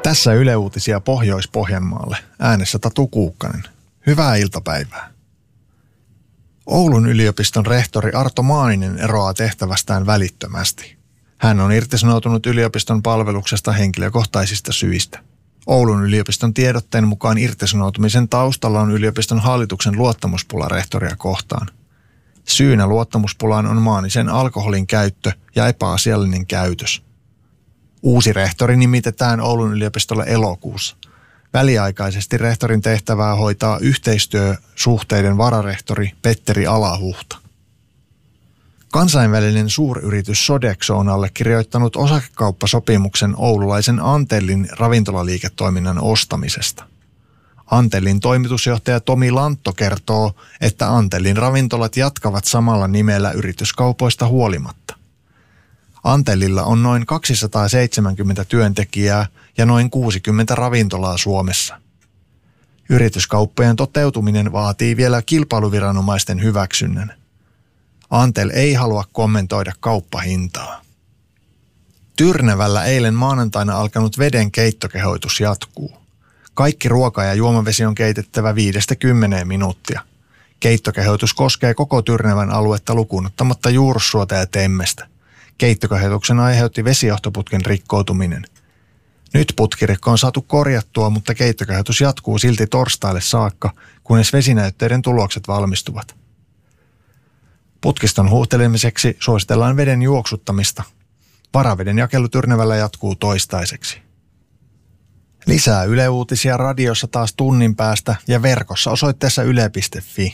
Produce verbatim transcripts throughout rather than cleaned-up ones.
Tässä Yle Uutisia Pohjois-Pohjanmaalle. Äänessä Tatu Kuukkanen. Hyvää iltapäivää. Oulun yliopiston rehtori Arto Maaninen eroaa tehtävästään välittömästi. Hän on irtisanoutunut yliopiston palveluksesta henkilökohtaisista syistä. Oulun yliopiston tiedotteen mukaan irtisanoutumisen taustalla on yliopiston hallituksen luottamuspula rehtoria kohtaan. Syynä luottamuspulaan on Maanisen alkoholin käyttö ja epäasiallinen käytös. Uusi rehtori nimitetään Oulun yliopistolle elokuussa. Väliaikaisesti rehtorin tehtävää hoitaa yhteistyösuhteiden vararehtori Petteri Alahuhta. Kansainvälinen suuryritys Sodexo on allekirjoittanut osakekauppasopimuksen oululaisen Antellin ravintolaliiketoiminnan ostamisesta. Antellin toimitusjohtaja Tomi Lantto kertoo, että Antellin ravintolat jatkavat samalla nimellä yrityskaupoista huolimatta. Antellilla on noin kaksisataaseitsemänkymmentä työntekijää ja noin kuusikymmentä ravintolaa Suomessa. Yrityskauppojen toteutuminen vaatii vielä kilpailuviranomaisten hyväksynnän. Antel ei halua kommentoida kauppahintaa. Tyrnävällä eilen maanantaina alkanut veden keittokehoitus jatkuu. Kaikki ruoka- ja juomavesi on keitettävä viidestä kymmeneen minuuttia. Keittokehoitus koskee koko Tyrnävän aluetta lukuun ottamatta Juursuota ja Temmestä. Keittokehoituksen aiheutti vesijohtoputken rikkoutuminen. Nyt putkirikko on saatu korjattua, mutta keittokehoitus jatkuu silti torstaille saakka, kunnes vesinäytteiden tulokset valmistuvat. Putkiston huuhtelemiseksi suositellaan veden juoksuttamista. Varaveden jakelu Tyrnävällä jatkuu toistaiseksi. Lisää Yle Uutisia radiossa taas tunnin päästä ja verkossa osoitteessa yle piste fi.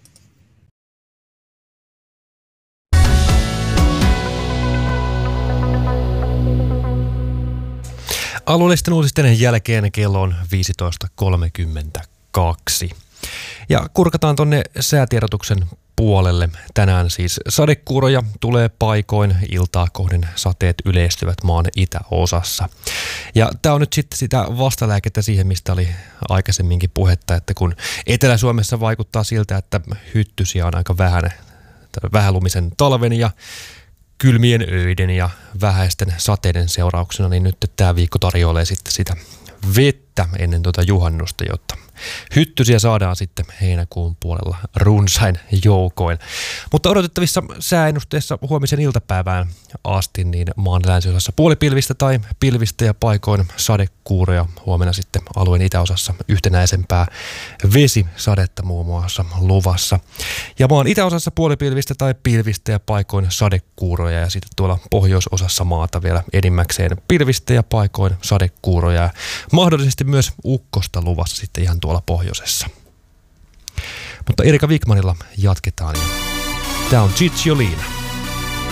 Alueellisten uutisten jälkeen kello on viisitoista kolmekymmentäkaksi. Ja kurkataan tonne säätiedotuksen puolelle. Tänään siis sadekuuroja tulee paikoin, iltaa kohden sateet yleistyvät maan itäosassa. Ja tämä on nyt sitten sitä vastalääkettä siihen, mistä oli aikaisemminkin puhetta, että kun Etelä-Suomessa vaikuttaa siltä, että hyttysiä on aika vähän, vähälumisen talven ja kylmien öiden ja vähäisten sateiden seurauksena, niin nyt tämä viikko tarjoilee sitten sitä vettä ennen tuota juhannusta, jotta hyttysiä saadaan sitten heinäkuun puolella runsain joukoin. Mutta odotettavissa sääennusteessa huomisen iltapäivään asti niin maan länsiosassa puolipilvistä tai pilvistä ja paikoin sadekuuroja. Huomenna sitten alueen itäosassa yhtenäisempää vesisadetta muun muassa luvassa. Ja maan itäosassa puolipilvistä tai pilvistä ja paikoin sadekuuroja ja sitten tuolla pohjoisosassa maata vielä enimmäkseen pilvistä ja paikoin sadekuuroja ja mahdollisesti myös ukkosta luvassa sitten ihan tuolla pohjoisessa. Mutta Erika Wikmanilla jatketaan ja tää on Cicciolina.